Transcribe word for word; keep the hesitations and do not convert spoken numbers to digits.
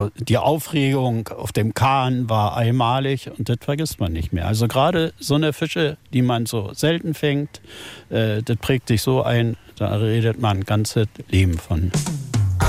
die Aufregung auf dem Kahn war einmalig und das vergisst man nicht mehr. Also gerade so eine Fische, die man so selten fängt, äh, das prägt sich so ein, da redet man ein ganzes Leben von.